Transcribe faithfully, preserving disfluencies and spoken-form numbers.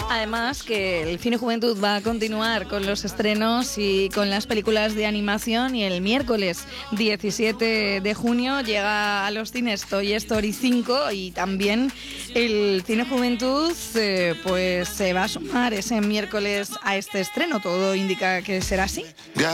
Además que el Cine Juventud va a continuar con los estrenos y con las películas de animación, y el miércoles diecisiete de junio llega a los cines Toy Story cinco, y también el Cine Juventud eh, pues se va a sumar ese miércoles a este estreno. Todo indica que será así.